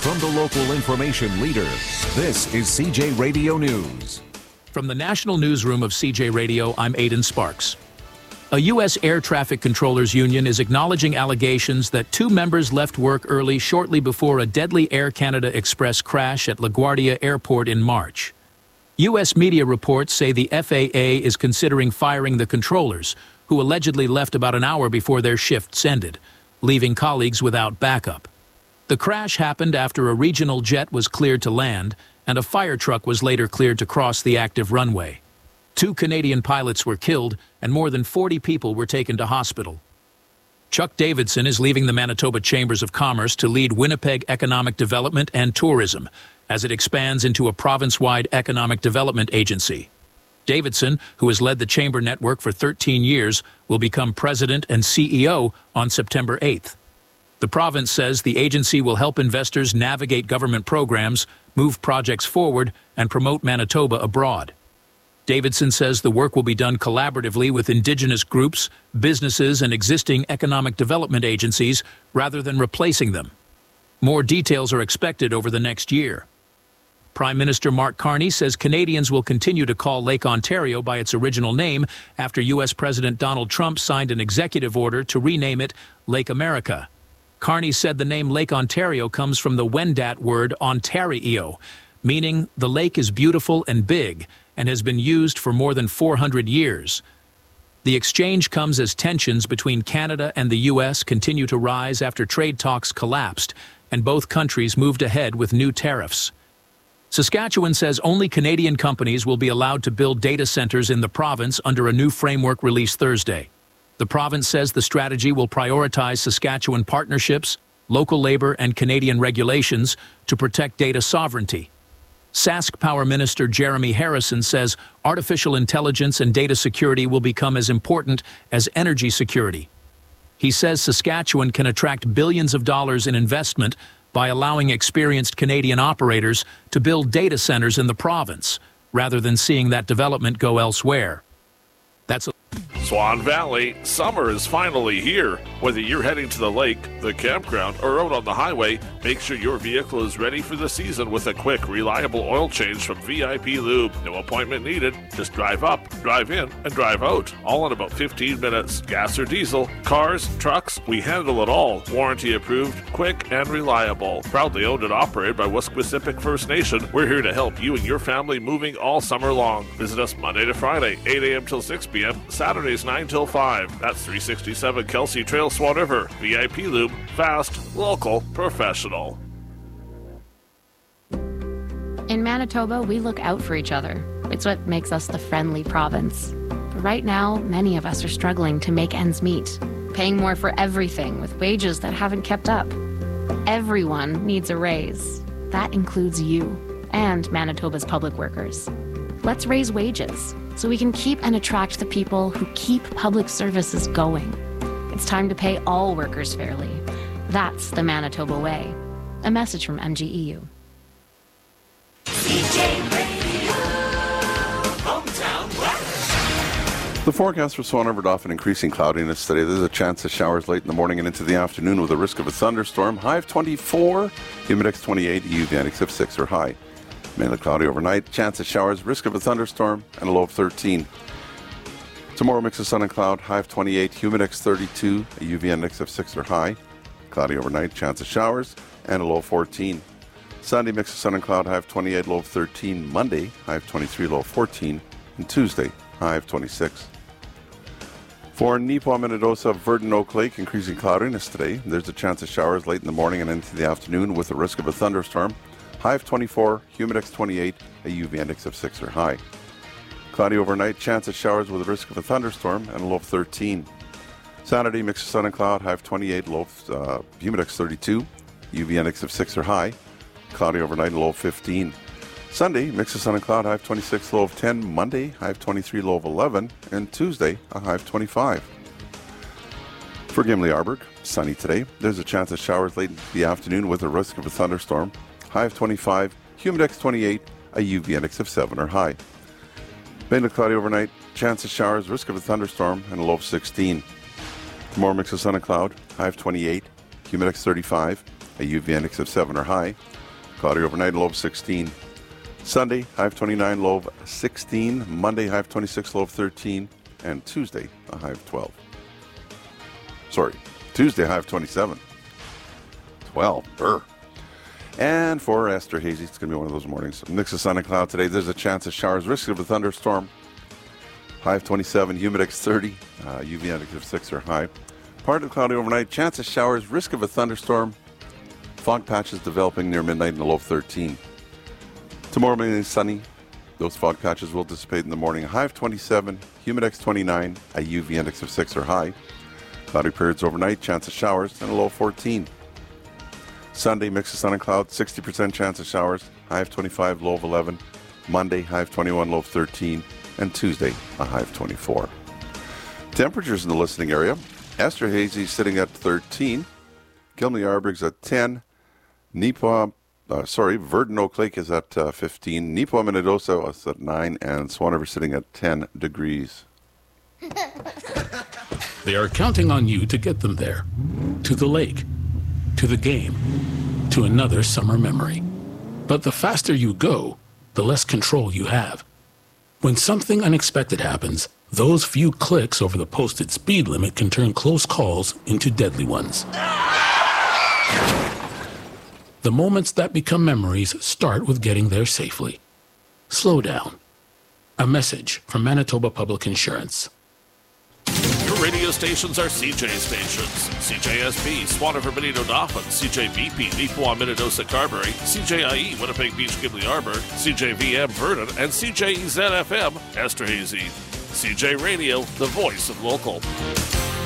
From the local information leader, this is CJ Radio News. From the National Newsroom of CJ Radio, I'm Aidan Sparks. A U.S. Air Traffic Controllers Union is acknowledging allegations that 2 members left work early shortly before a deadly Air Canada Express crash at LaGuardia Airport in March. U.S. media reports say the FAA is considering firing the controllers, who allegedly left about an hour before their shifts ended, leaving colleagues without backup. The crash happened after a regional jet was cleared to land, and a fire truck was later cleared to cross the active runway. 2 Canadian pilots were killed, and more than 40 people were taken to hospital. Chuck Davidson is leaving the Manitoba Chambers of Commerce to lead Winnipeg economic development and tourism, as it expands into a province-wide economic development agency. Davidson, who has led the Chamber network for 13 years, will become president and CEO on September 8th. The province says the agency will help investors navigate government programs, move projects forward, and promote Manitoba abroad. Davidson says the work will be done collaboratively with Indigenous groups, businesses, and existing economic development agencies rather than replacing them. More details are expected over the next year. Prime Minister Mark Carney says Canadians will continue to call Lake Ontario by its original name after U.S. President Donald Trump signed an executive order to rename it Lake America. Carney said the name Lake Ontario comes from the Wendat word Ontario, meaning the lake is beautiful and big and has been used for more than 400 years. The exchange comes as tensions between Canada and the U.S. continue to rise after trade talks collapsed and both countries moved ahead with new tariffs. Saskatchewan says only Canadian companies will be allowed to build data centers in the province under a new framework released Thursday. The province says the strategy will prioritize Saskatchewan partnerships, local labor, and Canadian regulations to protect data sovereignty. Sask Power Minister Jeremy Harrison says artificial intelligence and data security will become as important as energy security. He says Saskatchewan can attract billions of dollars in investment by allowing experienced Canadian operators to build data centers in the province, rather than seeing that development go elsewhere. That's Swan Valley, summer is finally here. Whether you're heading to the lake, the campground, or out on the highway, make sure your vehicle is ready for the season with a quick, reliable oil change from VIP Lube. No appointment needed. Just drive up, drive in, and drive out. All in about 15 minutes. Gas or diesel, cars, trucks, we handle it all. Warranty approved, quick, and reliable. Proudly owned and operated by Wesquisipic First Nation, we're here to help you and your family moving all summer long. Visit us Monday to Friday, 8 a.m. till 6 p.m., Saturdays 9 till 5. That's 367 Kelsey Trail, Swan River. VIP Lube, fast, local, professional. In Manitoba, we look out for each other. It's what makes us the friendly province. But right now, many of us are struggling to make ends meet, paying more for everything with wages that haven't kept up. Everyone needs a raise. That includes you and Manitoba's public workers. Let's raise wages so we can keep and attract the people who keep public services going. It's time to pay all workers fairly. That's the Manitoba way. A message from MGEU. CJ Radio, Hometown West. The forecast for Swan River often increasing cloudiness today. There's a chance of showers late in the morning and into the afternoon with a risk of a thunderstorm. High of 24, humidex 28, UV index of 6 or high. Mainly cloudy overnight, chance of showers, risk of a thunderstorm, and a low of 13. Tomorrow, mix of sun and cloud, high of 28, humidex 32, a UV index of 6 or high. Cloudy overnight, chance of showers, and a low of 14. Sunday, mix of sun and cloud, high of 28, low of 13. Monday, high of 23, low of 14. And Tuesday, high of 26. For Neepawa, Minnedosa, Verdun, Oak Lake, increasing cloudiness today. There's a chance of showers late in the morning and into the afternoon with a risk of a thunderstorm. High of 24, humidex 28, a UV index of 6 or high. Cloudy overnight, chance of showers with a risk of a thunderstorm and a low of 13. Saturday, mix of sun and cloud, high of 28, low of humidex 32, UV index of 6 or high. Cloudy overnight, low of 15. Sunday, mix of sun and cloud, high of 26, low of 10. Monday, high of 23, low of 11. And Tuesday, a high of 25. For Gimli Arborg, sunny today. There's a chance of showers late into the afternoon with a risk of a thunderstorm. High of 25, humidex 28, a UV index of 7 or high. Mainly cloudy overnight, chance of showers, risk of a thunderstorm, and a low of 16. Tomorrow, mix of sun and cloud, high of 28, humidex 35, a UV index of 7 or high. Cloudy overnight, low of 16. Sunday, high of 29, low of 16. Monday, high of 26, low of 13. And Tuesday, a high of 12. Tuesday, high of 27. 12. Brr. And for Esther Hazy, it's going to be one of those mornings. Mix of sun and cloud today. There's a chance of showers, risk of a thunderstorm. High of 27, humidex 30, UV index of 6 or high. Partly cloudy overnight, chance of showers, risk of a thunderstorm. Fog patches developing near midnight and a low of 13. Tomorrow morning is sunny. Those fog patches will dissipate in the morning. High of 27, humidex 29, a UV index of 6 or high. Cloudy periods overnight, chance of showers, and a low of 14. Sunday, mix of sun and cloud, 60% chance of showers, high of 25, low of 11. Monday, high of 21, low of 13. And Tuesday, a high of 24. Temperatures in the listening area. Esther Hazy sitting at 13. Gilney Arborg's at 10. Verdon Oak Lake is at 15. Neepawa-Minnedosa is at 9. And Swan River sitting at 10 degrees. They are counting on you to get them there. To the lake. To the game. To another summer memory. But the faster you go, the less control you have. When something unexpected happens, those few clicks over the posted speed limit can turn close calls into deadly ones. The moments that become memories start with getting there safely. Slow down. A message from Manitoba Public Insurance. Your radio stations are CJ stations. CJSB, Swan River, Benito, Dauphin, CJVP, Neepawa-Minnedosa, Carberry, CJIE, Winnipeg Beach, Gimli Arbor, CJVM, Verdon, and CJEZ-FM, Esther Hazy. CJ Radio, the voice of local.